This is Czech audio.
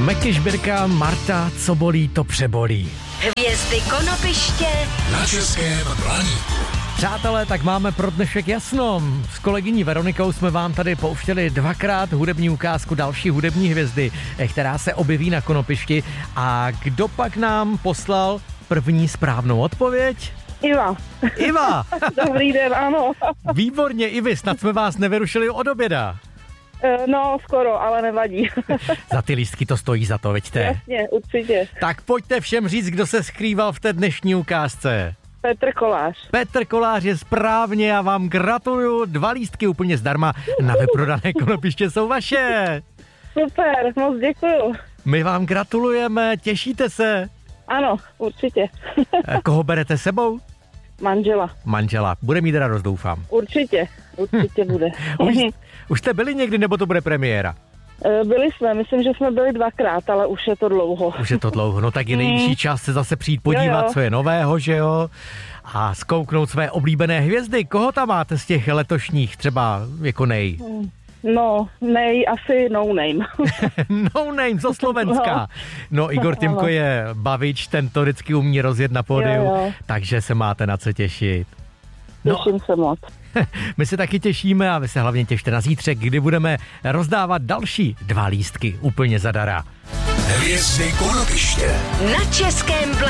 Meky Žbírka, Marta, co bolí, to přebolí. Hvězdy Konopiště na Českém Blaníku. Přátelé, tak máme pro dnešek jasno. S kolegyní Veronikou jsme vám tady pouštěli dvakrát hudební ukázku další hudební hvězdy, která se objeví na Konopišti. A kdo pak nám poslal první správnou odpověď? Iva. Dobrý den, ano. Výborně, Ivi, snad jsme vás nevyrušili od oběda. No, skoro, ale nevadí. Za ty lístky to stojí za to, veďte. Jasně, určitě. Tak pojďte všem říct, kdo se skrýval v té dnešní ukázce. Petr Kolář. Petr Kolář je správně, já vám gratuluju. 2 lístky úplně zdarma na vyprodané Konopiště jsou vaše. Super, moc děkuju. My vám gratulujeme, těšíte se? Ano, určitě. Koho berete sebou? Manžela. Bude mít radost, doufám. Určitě bude. Už jste byli někdy, nebo to bude premiéra? Byli jsme, myslím, že jsme byli 2krát, ale už je to dlouho. No tak je nejvyšší čas se zase přijít podívat, co je nového, že jo? A zkouknout své oblíbené hvězdy. Koho tam máte z těch letošních, třeba jako nej? No, asi No Name. No Name, zo Slovenska. No, Igor Timko je bavič, ten to vždycky umí rozjet na pódiu, takže se máte na co těšit. Těším se moc. My se taky těšíme a vy se hlavně těšte na zítřek, kdy budeme rozdávat další 2 lístky úplně zadara. Hvězdy Konopiště na Českém Blaníku.